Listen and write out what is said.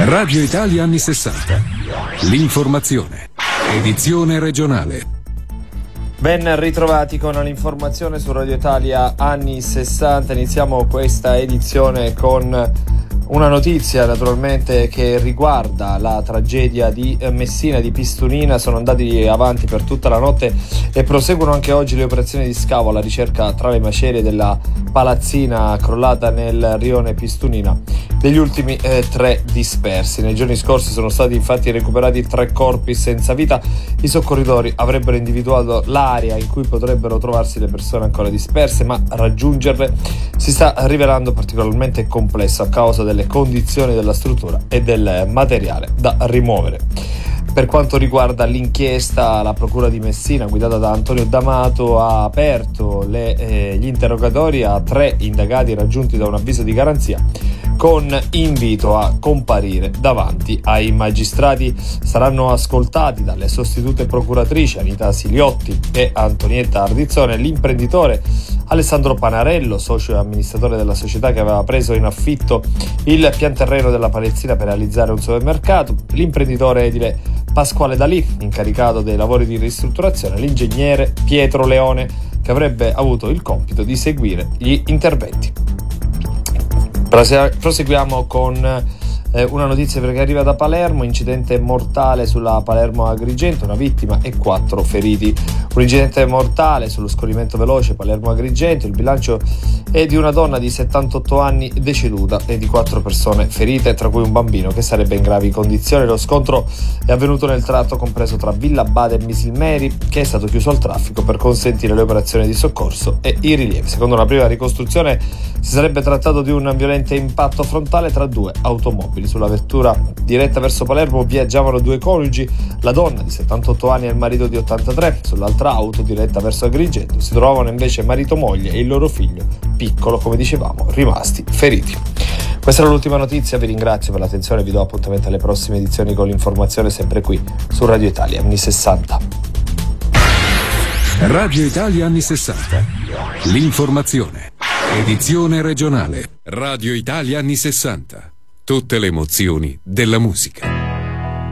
Radio Italia anni 60. L'informazione. Edizione regionale. Ben ritrovati con l'informazione su Radio Italia anni 60. Iniziamo questa edizione con una notizia naturalmente che riguarda la tragedia di Messina, di Pistunina. Sono andati avanti per tutta la notte e proseguono anche oggi le operazioni di scavo alla ricerca tra le macerie della palazzina crollata nel rione Pistunina degli ultimi 3 dispersi. Nei giorni scorsi sono stati infatti recuperati 3 corpi senza vita. I soccorritori avrebbero individuato l'area in cui potrebbero trovarsi le persone ancora disperse, ma raggiungerle si sta rivelando particolarmente complesso a causa delle condizioni della struttura e del materiale da rimuovere. Per quanto riguarda l'inchiesta, la Procura di Messina, guidata da Antonio D'Amato, ha aperto gli interrogatori a 3 indagati raggiunti da un avviso di garanzia con invito a comparire davanti ai magistrati. Saranno ascoltati dalle sostitute procuratrici Anita Siliotti e Antonietta Ardizzone l'imprenditore Alessandro Panarello, socio e amministratore della società che aveva preso in affitto il pianterreno della palazzina per realizzare un supermercato, l'imprenditore edile Pasquale Dalì, incaricato dei lavori di ristrutturazione, l'ingegnere Pietro Leone, che avrebbe avuto il compito di seguire gli interventi. Proseguiamo con una notizia perché arriva da Palermo: incidente mortale sulla Palermo-Agrigento, una vittima e 4 feriti. Un incidente mortale sullo scorrimento veloce Palermo-Agrigento, il bilancio è di una donna di 78 anni deceduta e di 4 persone ferite, tra cui un bambino che sarebbe in gravi condizioni. Lo scontro è avvenuto nel tratto compreso tra Villa Bade e Misilmeri, che è stato chiuso al traffico per consentire le operazioni di soccorso e i rilievi. Secondo una prima ricostruzione si sarebbe trattato di un violento impatto frontale tra 2 automobili. Sulla vettura diretta verso Palermo viaggiavano 2 coniugi, la donna di 78 anni e il marito di 83. Sull'altra auto diretta verso Agrigento si trovavano invece marito, moglie e il loro figlio piccolo, come dicevamo, rimasti feriti. Questa era l'ultima notizia, vi ringrazio per l'attenzione e vi do appuntamento alle prossime edizioni con l'informazione sempre qui su Radio Italia anni 60. Radio Italia anni 60. L'informazione. Edizione regionale. Radio Italia anni 60. Tutte le emozioni della musica.